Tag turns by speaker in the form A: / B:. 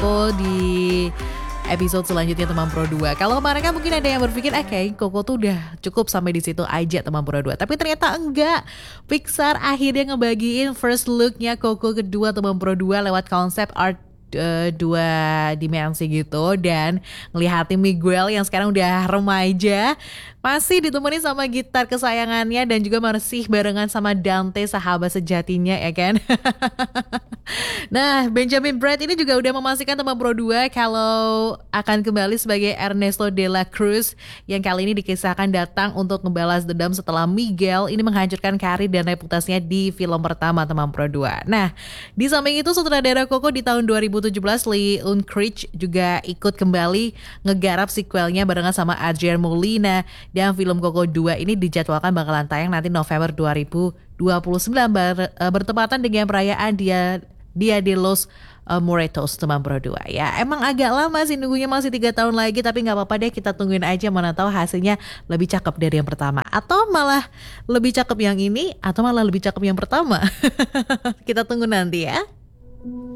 A: Koko di episode selanjutnya Teman Pro 2. Kalau kemarin kan mungkin ada yang berpikir kayak Koko tuh udah cukup sampai di situ aja Teman Pro 2. Tapi ternyata enggak. Pixar akhirnya ngebagiin first looknya Koko kedua Teman Pro 2 lewat konsep art dua dimensi gitu, dan ngelihatin Miguel yang sekarang udah remaja masih ditemani sama gitar kesayangannya dan juga masih barengan sama Dante sahabat sejatinya ya kan. Nah, Benjamin Bratt ini juga udah memastikan Teman Pro 2 kalau akan kembali sebagai Ernesto de la Cruz yang kali ini dikisahkan datang untuk ngebalas dendam setelah Miguel ini menghancurkan karir dan reputasinya di film pertama Teman Pro 2. Nah, di samping itu sutradara Koko di tahun 2017 Lee Unkrich juga ikut kembali ngegarap sequelnya barengan sama Adrian Molina, dan film Koko 2 ini dijadwalkan bakalan tayang nanti November 2029 bertepatan dengan perayaan Dia de los Muertos Teman Pro 2 ya. Emang agak lama sih nunggunya, masih 3 tahun lagi, tapi gak apa-apa deh, kita tungguin aja, mana tahu hasilnya lebih cakep dari yang pertama, atau malah lebih cakep yang ini, atau malah lebih cakep yang pertama. Kita tunggu nanti ya.